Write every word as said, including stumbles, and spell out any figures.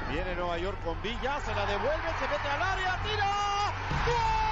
Viene Nueva York con Villa, se la devuelve, se mete al área, tira. ¡Gol!